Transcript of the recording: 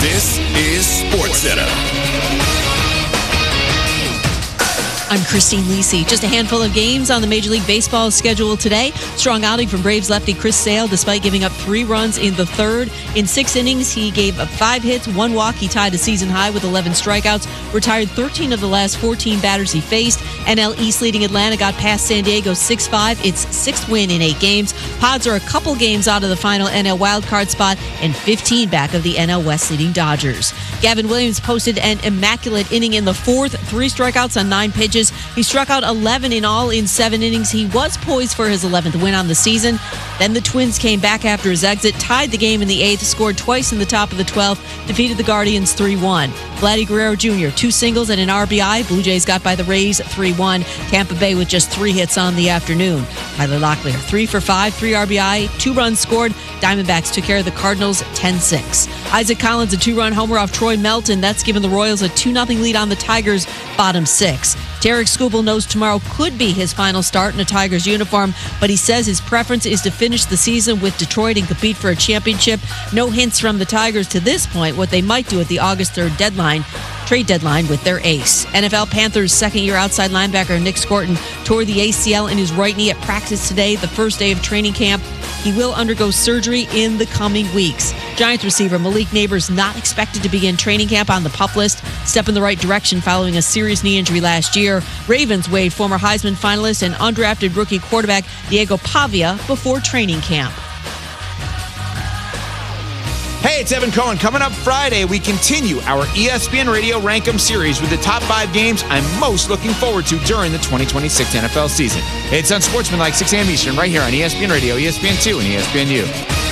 This is SportsCenter. I'm Christine Lisi. Just a handful of games on the Major League Baseball schedule today. Strong outing from Braves lefty Chris Sale despite giving up 3 runs in the third. In 6 innings, he gave up 5 hits, 1 walk. He tied a season high with 11 strikeouts, retired 13 of the last 14 batters he faced. NL East leading Atlanta got past San Diego 6-5. Its 6th win in 8 games. Pods are a couple games out of the final NL wildcard spot and 15 back of the NL West leading Dodgers. Gavin Williams posted an immaculate inning in the 4th, 3 strikeouts on 9 pitches. He struck out 11 in all in 7 innings. He was poised for his 11th win on the season. Then the Twins came back after his exit, tied the game in the 8th, scored twice in the top of the 12th, defeated the Guardians 3-1. Vladdy Guerrero Jr., 2 singles and an RBI. Blue Jays got by the Rays 3-1. Tampa Bay with just 3 hits on the afternoon. Tyler Locklear, 3 for 5, 3 RBI, 2 runs scored. Diamondbacks took care of the Cardinals 10-6. Isaac Collins, a 2-run homer off Troy Melton. That's given the Royals a 2-0 lead on the Tigers, bottom 6. Tarek Skubal knows tomorrow could be his final start in a Tigers uniform, but he says his preference is to finish the season with Detroit and compete for a championship. No hints from the Tigers to this point what they might do at the August 3rd trade deadline with their ace. NFL Panthers second-year outside linebacker Nick Scorton tore the ACL in his right knee at practice today, the first day of training camp. He will undergo surgery in the coming weeks. Giants receiver Malik Neighbors not expected to begin training camp on the PUP list. Step in the right direction following a serious knee injury last year. Ravens waived former Heisman finalist and undrafted rookie quarterback Diego Pavia before training camp. Hey, it's Evan Cohen. Coming up Friday, we continue our ESPN Radio Rankem series with the top 5 games I'm most looking forward to during the 2026 NFL season. It's on Sportsmanlike 6 a.m. Eastern right here on ESPN Radio, ESPN2, and ESPNU.